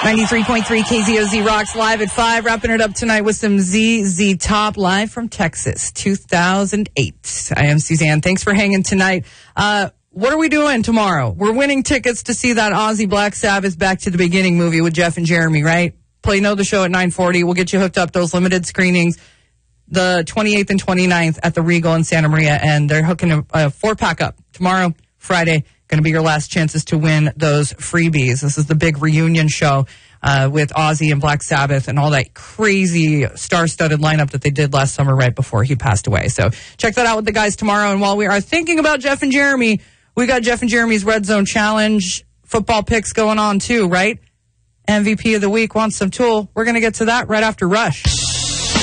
93.3 KZOZ rocks live at 5. Wrapping it up tonight with some ZZ Top live from Texas, 2008. I am Suzanne. Thanks for hanging tonight. What are we doing tomorrow? We're winning tickets to see that Ozzy Black Sabbath Back to the Beginning movie with Jeff and Jeremy, right? Play Know the Show at 9:40. We'll get you hooked up, those limited screenings, the 28th and 29th at the Regal in Santa Maria, and they're hooking a 4-pack up tomorrow, Friday. Going to be your last chances to win those freebies. This is the big reunion show with Ozzy and Black Sabbath and all that crazy star-studded lineup that they did last summer right before he passed away. So check that out with the guys tomorrow. And while we are thinking about Jeff and Jeremy, we got Jeff and Jeremy's Red Zone Challenge football picks going on too, right? MVP of the week wants some Tool. We're going to get to that right after Rush.